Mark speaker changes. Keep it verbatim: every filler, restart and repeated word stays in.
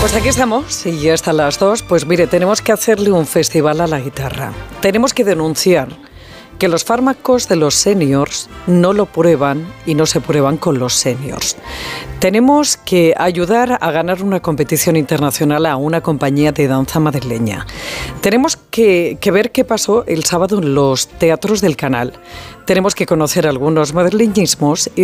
Speaker 1: Pues aquí estamos y ya están las dos. Pues mire, tenemos que hacerle un festival a la guitarra. Tenemos que denunciar que los fármacos de los seniors no lo prueban y no se prueban con los seniors. Tenemos que ayudar a ganar una competición internacional a una compañía de danza madrileña. Tenemos que, que ver qué pasó el sábado en los teatros del Canal. Tenemos que conocer algunos madrileñismos y